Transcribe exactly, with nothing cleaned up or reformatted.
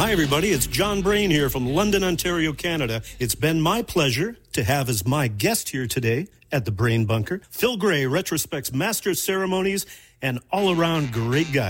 Hi, everybody. It's John Brain here from London, Ontario, Canada. It's been my pleasure to have as my guest here today at the Brain Bunker, Phil Gray, Retrospect's Master of Ceremonies and all-around great guy.